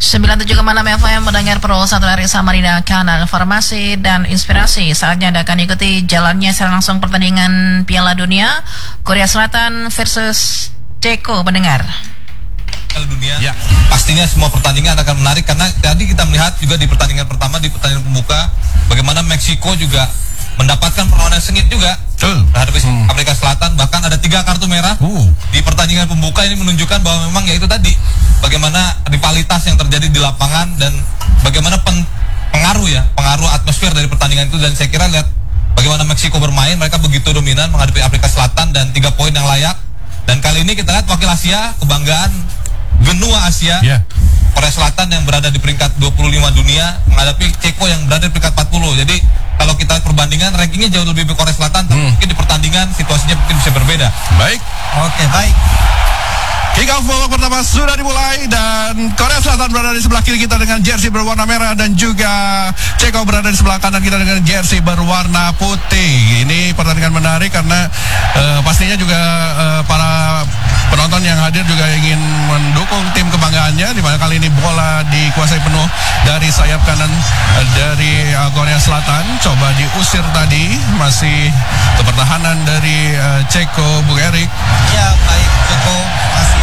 97,6 FM mendengar Pro 1 dari Samarinda, kanal informasi dan inspirasi. Saatnya Anda akan ikuti jalannya secara langsung pertandingan Piala Dunia Korea Selatan versus Ceko mendengar. Piala Dunia, ya. Pastinya semua pertandingan akan menarik karena tadi kita melihat juga di pertandingan pertama, di pertandingan pembuka, bagaimana Meksiko juga mendapatkan perlawanan sengit juga terhadap Afrika Selatan, bahkan ada 3 kartu merah di pertandingan pembuka. Ini menunjukkan bahwa memang ya itu tadi, bagaimana rivalitas yang terjadi di lapangan dan bagaimana pengaruh atmosfer dari pertandingan itu. Dan saya kira lihat bagaimana Meksiko bermain, mereka begitu dominan menghadapi Afrika Selatan dan 3 poin yang layak. Dan kali ini kita lihat wakil Asia, kebanggaan benua Asia, Korea Selatan yang berada di peringkat 25 dunia menghadapi Ceko yang berada di peringkat 40. Jadi kalau kita lihat perbandingan, rankingnya jauh lebih Korea Selatan, tapi mungkin di pertandingan situasinya mungkin bisa berbeda. Baik. Oke, baik. Kick off babak pertama sudah dimulai dan Korea Selatan berada di sebelah kiri kita dengan jersey berwarna merah dan juga Ceko berada di sebelah kanan kita dengan jersey berwarna putih. Ini pertandingan menarik karena pastinya juga para penonton yang hadir juga ingin mendukung tim kebanggaannya, di mana kali ini bola dikuasai penuh dari sayap kanan dari Korea Selatan. Coba diusir tadi, masih kepertahanan dari Ceko, Bung Erik. Ya, baik, Ceko masih